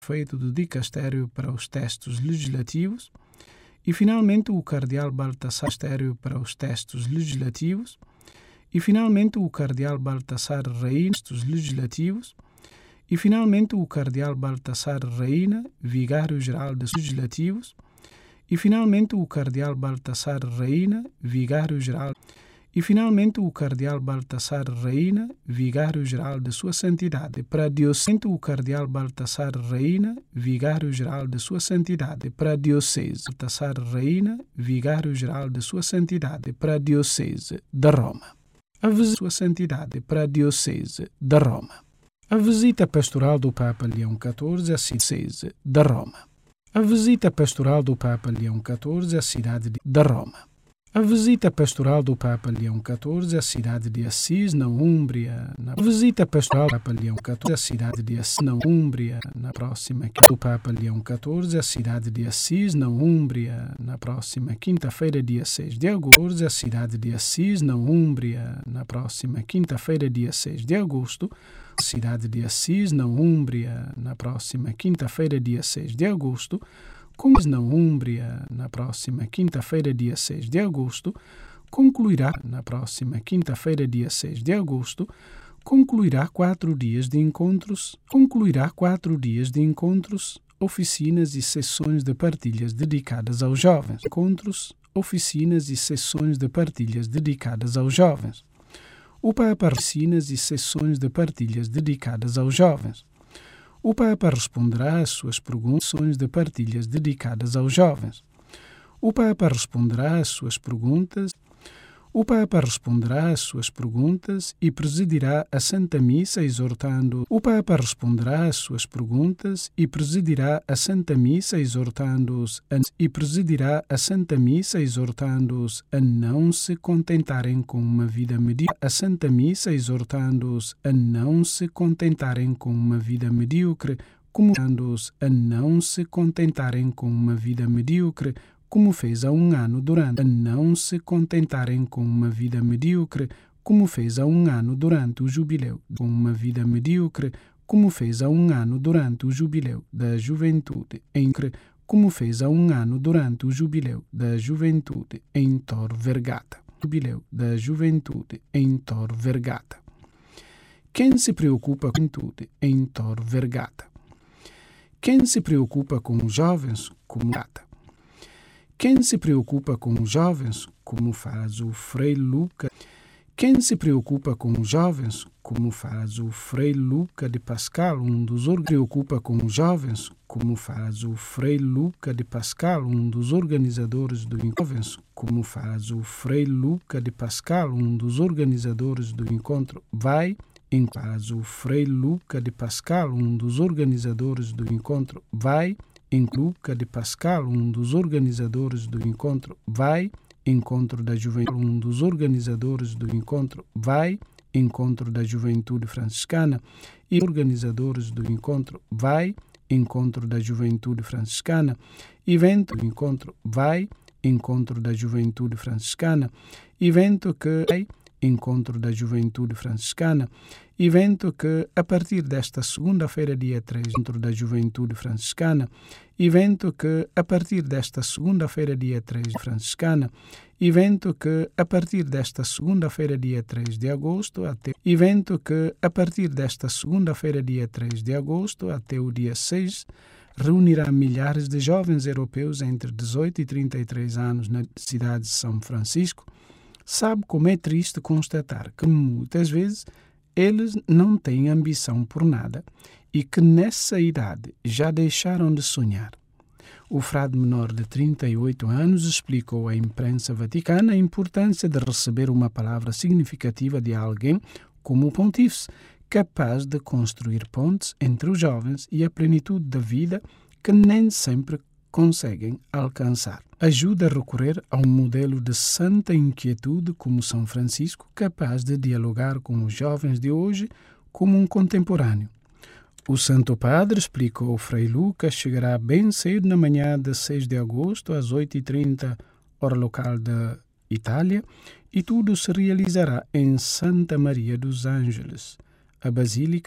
feito do Dicastério para os Textos Legislativos, e finalmente o Cardeal Baltasar para os Textos Legislativos, e finalmente o Cardeal Baltasar Reina, Textos Legislativos, e finalmente o Cardeal Baltasar Reina, Vigário-Geral dos Legislativos, e finalmente o Cardeal Baltasar Reina, Vigário-Geral, e finalmente o Cardeal Baltasar Reina, Vigário-Geral de Sua Santidade, para a Diocese, o Cardeal Baltasar Reina, Vigário-Geral de Sua Santidade, para a Diocese, Baltasar Reina, Vigário-Geral de Sua Santidade, para a Diocese de Roma. A visita Sua Santidade para a Diocese de Roma. A visita pastoral do Papa Leão XIV à Diocese de Roma. A visita pastoral do Papa Leão XIV à cidade de Roma. A visita pastoral do Papa Leão XIV à cidade de Assis, na Úmbria. A visita pastoral do Papa Leão XIV à cidade de Assis, na Úmbria, na próxima do Papa Leão XIV à cidade de Assis, na Úmbria, na próxima quinta-feira, dia 6 de agosto, à cidade de Assis, na Úmbria, na próxima quinta-feira, dia 6 de agosto, cidade de Assis, na Úmbria, na próxima quinta-feira, dia 6 de agosto, como na Úmbria, na próxima quinta-feira, dia 6 de agosto, concluirá na próxima quinta-feira, dia 6 de agosto, concluirá 4 dias de encontros, oficinas e sessões de partilhas dedicadas aos jovens. Encontros, oficinas e sessões de partilhas dedicadas aos jovens. O Papa oficinas e sessões de partilhas dedicadas aos jovens. O Papa responderá às suas perguntas de partilhas dedicadas aos jovens. O Papa responderá às suas perguntas. O Papa responderá às suas perguntas e presidirá a Santa Missa exortando. O Papa responderá às suas perguntas e presidirá a Santa Missa exortando-os a não se contentarem com uma vida medíocre. A Santa Missa exortando-os a não se contentarem com uma vida medíocre, como como fez há um ano durante a não se contentarem com uma vida medíocre, como fez há um ano durante o jubileu, com uma vida medíocre, como fez há um ano durante o jubileu da juventude, como fez há um ano durante o jubileu da juventude em Tor Vergata. Jubileu da juventude em Tor Vergata. Quem se preocupa com a juventude em Tor Vergata? Quem se preocupa com os jovens como Gata? Quem se preocupa com os jovens, como faz o Frei Luca? Quem se preocupa com os jovens, como faz o Frei Luca de Pascal, preocupa com os jovens, como faz o Frei Luca de Pascal, um dos organizadores do encontro, como faz o Frei Luca de Pascal, um dos organizadores do encontro, faz o Frei Luca de Pascal, um dos organizadores do encontro, Luca de Pascal, um dos organizadores do encontro, encontro da juventude, um dos organizadores do encontro, encontro da juventude franciscana, e organizadores do encontro, encontro da juventude franciscana, evento do encontro, encontro da juventude franciscana, evento que encontro da juventude franciscana, evento que a partir desta segunda-feira, dia 3, encontro da juventude franciscana, evento que a partir desta segunda-feira, dia 3, franciscana, evento que a partir desta segunda-feira, dia 3 de agosto, evento que a partir desta segunda-feira, dia 3 de agosto, até o dia 6, reunirá milhares de jovens europeus entre 18 e 33 anos na cidade de São Francisco. Sabe como é triste constatar que muitas vezes eles não têm ambição por nada e que nessa idade já deixaram de sonhar. O frade menor de 38 anos explicou à imprensa vaticana a importância de receber uma palavra significativa de alguém como o pontífice, capaz de construir pontes entre os jovens e a plenitude da vida que nem sempre conseguem alcançar. Ajuda a recorrer a um modelo de santa inquietude como São Francisco, capaz de dialogar com os jovens de hoje como um contemporâneo. O Santo Padre, explicou Frei Lucas, chegará bem cedo na manhã de 6 de agosto, às 8h30, hora local da Itália, e tudo se realizará em Santa Maria dos Ângeles, a Basílica